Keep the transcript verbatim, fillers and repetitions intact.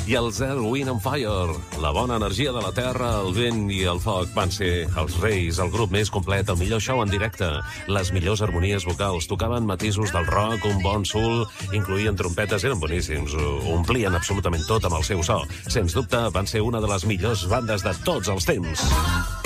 i els Earth, Wind and Fire. La bona energia de la terra, el vent i el foc van ser els reis, el grup més complet, el millor show en directe, les millors harmonies vocals, tocaven matisos del rock, un bon soul, incloïen trompetes, eren boníssims, omplien absolutament tot amb el seu so. Sens dubte, van ser una de les millors bandes de tots els temps.